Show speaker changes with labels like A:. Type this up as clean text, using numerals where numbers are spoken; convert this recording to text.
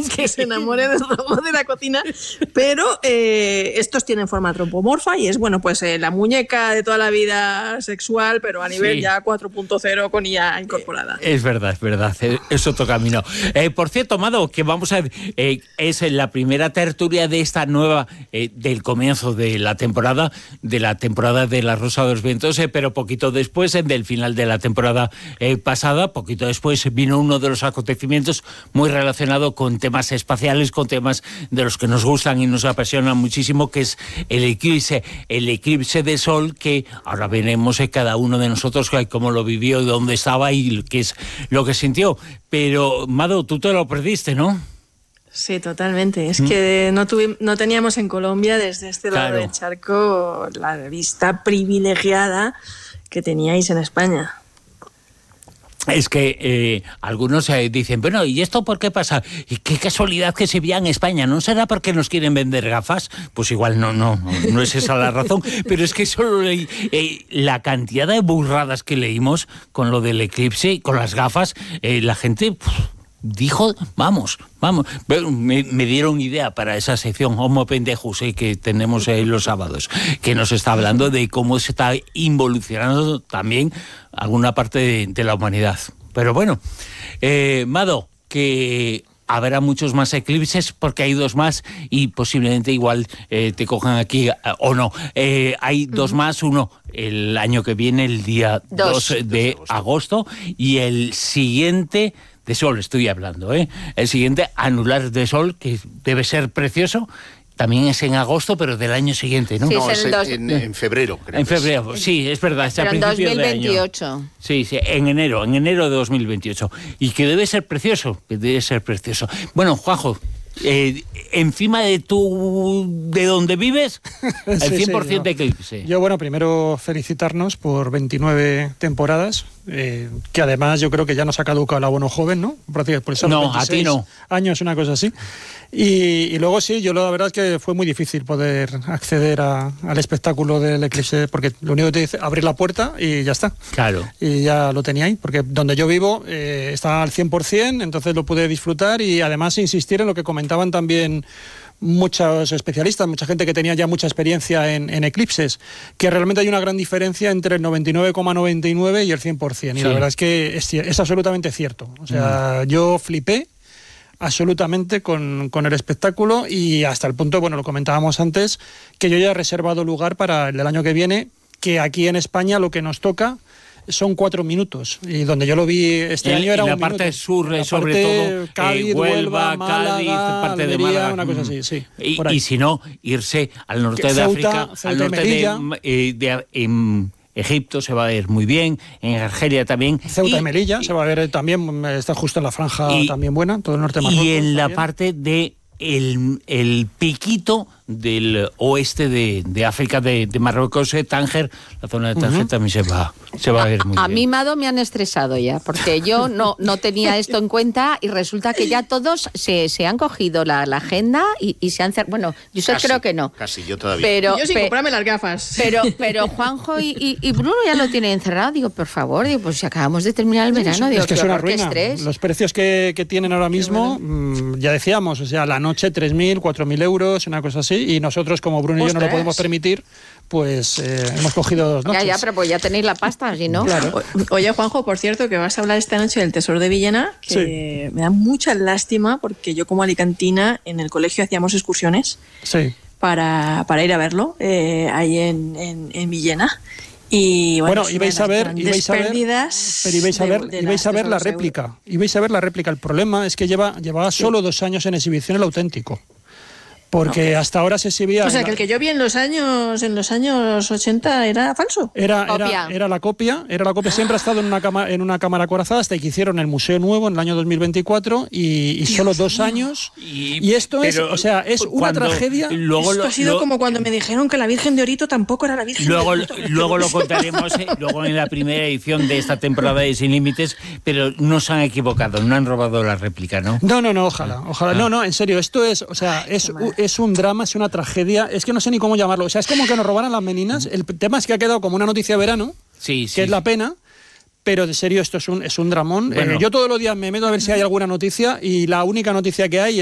A: que se enamore del robot de la cocina, pero estos tienen forma antropomorfa y es, bueno, pues la muñeca de toda la vida sexual, pero a nivel ya 4.0 con IA incorporada.
B: Es verdad, es otro camino. Por cierto, Mado, que vamos a ver, es la primera tertulia de esta nueva, del comienzo de la temporada de La Rosa de los Vientos, pero poquito después, del final de la temporada pasada, poquito después vino uno de los acontecimientos muy relacionado con temas espaciales, con temas de los que nos gustan y nos apasionan muchísimo, que es el eclipse de sol, que ahora veremos cada uno de nosotros cómo lo vivió, dónde estaba y qué es lo que sintió. Pero, Mado, tú te lo perdiste, ¿no?
A: Sí, totalmente. Es que no teníamos en Colombia, desde este lado del charco, la vista privilegiada que teníais en España.
B: Es que algunos dicen, bueno, ¿y esto por qué pasa? Y qué casualidad que se veía en España. ¿No será porque nos quieren vender gafas? Pues igual no es esa la razón. Pero es que solo la cantidad de burradas que leímos con lo del eclipse y con las gafas, la gente dijo, vamos. Me dieron idea para esa sección Homo Pendejos que tenemos los sábados, que nos está hablando de cómo se está involucionando también alguna parte de la humanidad. Pero bueno, Mado, que habrá muchos más eclipses porque hay 2 más y posiblemente igual te cojan aquí o no. Hay 2 más, uno el año que viene, el día 2 de agosto, y el siguiente de sol estoy hablando, el siguiente anular de sol, que debe ser precioso. También es en agosto, pero del año siguiente, ¿no?
C: Sí,
B: No,
C: es
D: en febrero, creo.
B: En febrero, sí, es verdad.
C: Pero en 2028.
B: Sí, en enero de 2028. Y que debe ser precioso, Bueno, Juanjo, encima de donde vives, el 100% de eclipse.
E: Yo, bueno, primero felicitarnos por 29 temporadas, que además yo creo que ya nos ha caducado el abono joven, ¿no? Por eso
B: no, a ti no.
E: Años, una cosa así. Y luego sí, yo la verdad es que fue muy difícil poder acceder al espectáculo del eclipse, porque lo único que te dice abrir la puerta y ya está.
B: Claro.
E: Y ya lo tenía ahí, porque donde yo vivo está al 100%, entonces lo pude disfrutar y además insistir en lo que comentaban también muchos especialistas, mucha gente que tenía ya mucha experiencia en eclipses, que realmente hay una gran diferencia entre el 99,99 y el 100%. Y la verdad es que es absolutamente cierto. O sea, yo flipé absolutamente con el espectáculo y hasta el punto, bueno, lo comentábamos antes, que yo ya he reservado lugar para el del año que viene, que aquí en España lo que nos toca son 4 minutos, y donde yo lo vi este año era 1 minuto.
B: En la parte sur, sobre todo,
E: Cádiz,
B: Huelva,
E: Málaga,
B: Cádiz, parte
E: Almería,
B: de Málaga.
E: una cosa así, sí.
B: Y si no, irse al norte de África, al norte de Egipto se va a ver muy bien, en Argelia también.
E: Ceuta y Melilla se va a ver también, está justo en la franja también buena, todo el norte de Marruecos.
B: Y en
E: también.
B: la parte de el piquito del oeste de África, de Marruecos, Tánger, la zona de Tánger también se va a ver muy bien.
C: A mí, Mado, me han estresado ya, porque yo no tenía esto en cuenta y resulta que ya todos se han cogido la agenda y se han cerrado. Bueno, yo creo que no.
D: Casi, yo todavía.
C: Pero,
A: yo sin comprarme las gafas.
C: Pero Juanjo y Bruno ya lo tienen encerrado. Digo, por favor, pues si acabamos de terminar el verano, digo,
E: es que es una ruina.
C: Estrés.
E: Los precios que tienen ahora mismo, ya decíamos, o sea, la noche 3.000, 4.000 euros, una cosa así, y nosotros, como Bruno y yo no lo podemos permitir, pues hemos cogido 2 noches.
C: Ya, pero pues ya tenéis la pasta, si no.
E: Claro.
A: Oye, Juanjo, por cierto, que vas a hablar esta noche del Tesoro de Villena, que me da mucha lástima, porque yo como alicantina en el colegio hacíamos excursiones para ir a verlo, ahí en Villena. Y bueno, ibais a ver
E: la réplica. Ibais a ver la réplica. El problema es que llevaba solo 2 años en exhibición el auténtico. Porque hasta ahora se exhibía...
A: O sea, que el que yo vi en los años 80 era falso.
E: Era la copia. Siempre ha estado en una cámara acorazada hasta que hicieron el Museo Nuevo en el año 2024 y solo 2 años. Y esto es una tragedia.
A: Esto ha sido como cuando me dijeron que la Virgen de Orito tampoco era la Virgen de Orito.
B: Luego lo contaremos luego en la primera edición de esta temporada de Sin Límites, pero no se han equivocado, no han robado la réplica, ¿no?
E: No, ojalá. No, en serio, esto es un drama, es una tragedia, es que no sé ni cómo llamarlo, o sea, es como que nos robaran las meninas. El tema es que ha quedado como una noticia de verano, que es la pena, pero de serio esto es un dramón. Bueno. Yo todos los días me meto a ver si hay alguna noticia y la única noticia que hay